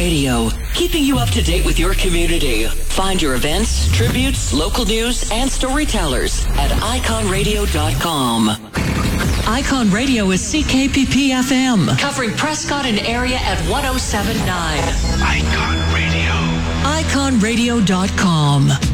Radio, keeping you up to date with your community. Find your events, tributes, local news, and storytellers at iconradio.com. Icon Radio is CKPP FM, covering Prescott and area at 107.9. Icon Radio. iconradio.com.